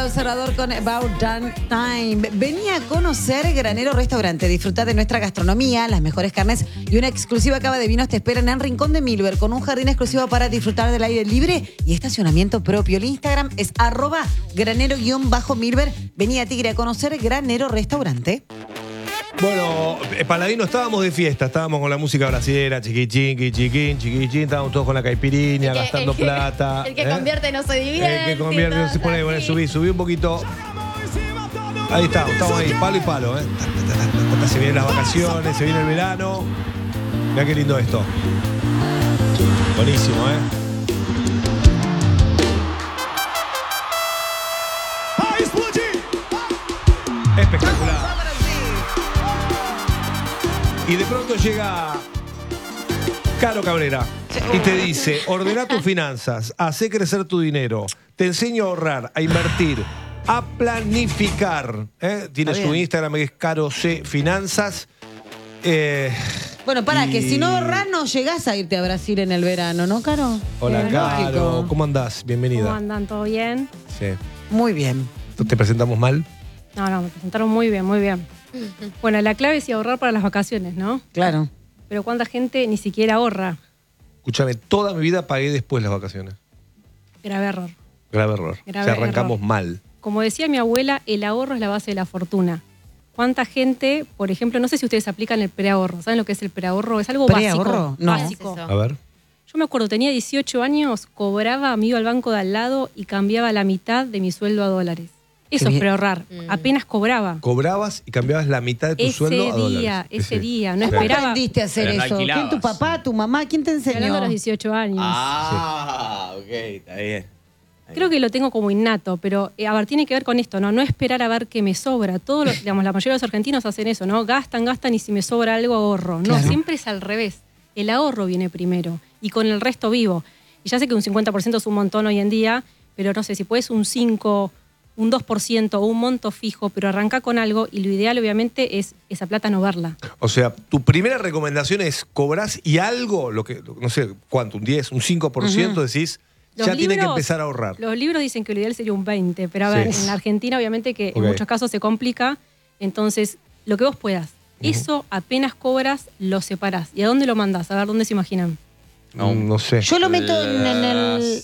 Observador con About Damn Time. Venía a conocer Granero Restaurante, disfrutar de nuestra gastronomía, las mejores carnes y una exclusiva cava de vinos te esperan en Rincón de Milver con un jardín exclusivo para disfrutar del aire libre y estacionamiento propio. El Instagram es @granero_milver. Venía a Tigre a conocer Granero Restaurante. Bueno, Paladino, estábamos de fiesta, estábamos con la música brasilera, chiquichín, estábamos todos con la caipirinha, gastando plata. El que convierte no se divierte. El que convierte no se pone, bueno, subí un poquito. Ahí estamos ahí, palo y palo, Se vienen las vacaciones, se viene el verano. Mirá qué lindo esto. Buenísimo, Espectacular. Y de pronto llega Caro Cabrera y te dice, ordena tus finanzas, hacé crecer tu dinero, te enseño a ahorrar, a invertir, a planificar. Tiene su Instagram que es Caro C Finanzas. Bueno, que si no ahorrás no llegás a irte a Brasil en el verano, ¿no, Caro? Hola, Caro. ¿Cómo andás? Bienvenida. ¿Cómo andan? ¿Todo bien? Sí. Muy bien. ¿Te presentamos mal? No, me presentaron muy bien, muy bien. Bueno, la clave es ahorrar para las vacaciones, ¿no? Claro. Pero ¿cuánta gente ni siquiera ahorra? Escúchame, toda mi vida pagué después las vacaciones. Grave error. Grave error. Arrancamos mal. Como decía mi abuela, el ahorro es la base de la fortuna. ¿Cuánta gente, por ejemplo, no sé si ustedes aplican el preahorro? ¿Saben lo que es el preahorro? Es algo ¿Preahorro? básico. No. Básico. A ver. Yo me acuerdo, tenía 18 años, cobraba, me iba al banco de al lado y cambiaba la mitad de mi sueldo a dólares. Eso es preahorrar. Apenas cobraba. Cobrabas y cambiamos la mitad de tu sueldo a dólares. Ese día. No ¿Cómo esperaba. aprendiste a hacer eso? ¿Quién, tu papá, tu mamá? ¿Quién te enseñó? Hablando a los 18 años. Ok, está bien. Creo que lo tengo como innato, pero a ver, tiene que ver con esto, ¿no? No esperar a ver qué me sobra. Digamos, la mayoría de los argentinos hacen eso, ¿no? Gastan y si me sobra algo ahorro. No, Claro. siempre es al revés. El ahorro viene primero y con el resto vivo. Y ya sé que un 50% es un montón hoy en día, pero no sé, si puedes un 5%, un 2% o un monto fijo, pero arranca con algo y lo ideal obviamente es esa plata no verla. O sea, tu primera recomendación es cobrás y algo, lo que no sé cuánto, un 10, un 5%, decís, ya tienen que empezar a ahorrar. Los libros dicen que lo ideal sería un 20%, pero a ver, en la Argentina obviamente que en muchos casos se complica, entonces lo que vos puedas. Eso apenas cobras, lo separás. ¿Y a dónde lo mandás? A ver, ¿dónde se imaginan? No sé. Yo lo meto en el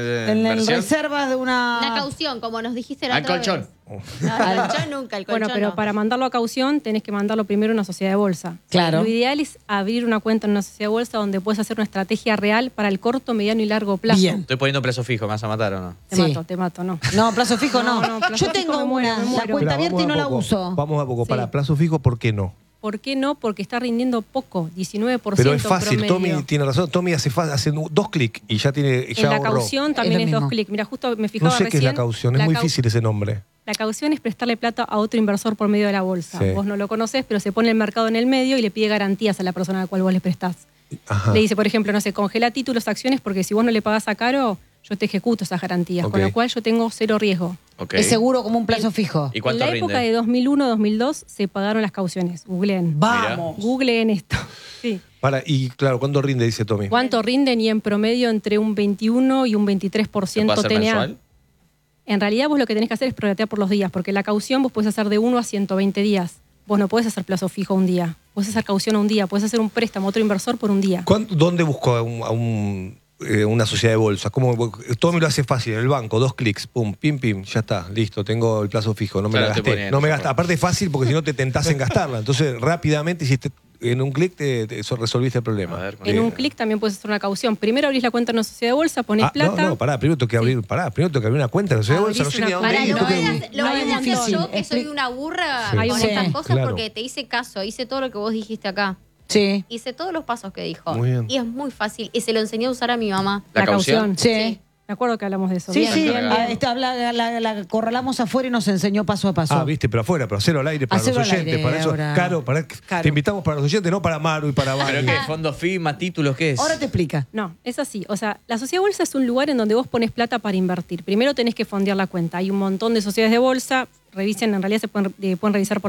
reservas de Una una... caución, como nos dijiste la Al otra colchón. vez. No, al colchón nunca, el colchón Bueno, pero no. para mandarlo a caución tenés que mandarlo primero a una sociedad de bolsa. Claro. Lo ideal es abrir una cuenta en una sociedad de bolsa donde puedes hacer una estrategia real para el corto, mediano y largo plazo. Bien. Estoy poniendo plazo fijo, ¿me vas a matar o no? Te mato, no. No, plazo fijo no. No, plazo Yo fijo tengo me muero, una, me la muero. cuenta Espera, abierta y no vamos a la poco. uso. Vamos a poco. Sí. Para plazo fijo, ¿por qué no? ¿Por qué no? Porque está rindiendo poco, 19% Pero es fácil, promedio. Tommy tiene razón. Tommy hace 2 clics y ya tiene En la ahorró. caución también Es es lo 2 mismo. clics. Mira, justo me fijaba No sé recién. qué es la caución, es muy difícil ese nombre. La caución es prestarle plata a otro inversor por medio de la bolsa. Sí. Vos no lo conocés, pero se pone el mercado en el medio y le pide garantías a la persona a la cual vos le prestás. Ajá. Le dice, por ejemplo, no sé, congela títulos, acciones, porque si vos no le pagás a Caro, yo te ejecuto esas garantías, con Ok. lo cual yo tengo 0 riesgo. Ok. Es seguro como un plazo fijo. ¿Y En cuánto la rinde? época de 2001-2002 se pagaron las cauciones. Googleen. Vamos. Googleen esto. Sí. Y claro, ¿cuándo rinde? Dice Tommy. ¿Cuánto rinden? Y en promedio entre un 21 y un 23% ¿Se puede hacer TNA. mensual? En realidad vos lo que tenés que hacer es prorratear por los días, porque la caución vos podés hacer de 1 a 120 días. Vos no podés hacer plazo fijo un día. Podés hacer caución a un día. Podés hacer un préstamo a otro inversor por un día. ¿Dónde busco una sociedad de bolsa? Tommy lo hace fácil, en el banco, 2 clics, pum, pim, ya está, listo, tengo el plazo fijo, no me Claro, la te gasté. ponen, No me por gasta. favor. Aparte es fácil porque si no te tentás en gastarla. Entonces rápidamente hiciste en un clic eso resolviste el problema. A ver, En un clic también puedes hacer una caución. Primero abrís la cuenta en una sociedad de bolsa, ponés plata. No, pará, primero tengo que abrir, una cuenta en la sociedad de bolsa, no Abrís sé ni a una dónde cuenta. ir. Pará, no no hay vengas a hacer difícil. yo que soy una burra Sí. con Sí. estas cosas Claro. porque te hice caso, hice todo lo que vos dijiste acá. Sí. Hice todos los pasos que dijo. Muy bien. Y es muy fácil. Y se lo enseñé a usar a mi mamá. ¿La caución? Sí. Me acuerdo que hablamos de eso. Sí, Bien, sí. bien, bien. La corralamos afuera y nos enseñó paso a paso. Viste, pero afuera, pero hacerlo al aire para Hacelo los al oyentes. aire Para eso, ahora. Caro, te invitamos para los oyentes, no para Maru y para ¿Pero Vani. qué? ¿Fondo FIMA, títulos, qué es? Ahora te explica. No, es así. O sea, la sociedad de bolsa es un lugar en donde vos pones plata para invertir. Primero tenés que fondear la cuenta. Hay un montón de sociedades de bolsa. Revisen, en realidad se pueden revisar por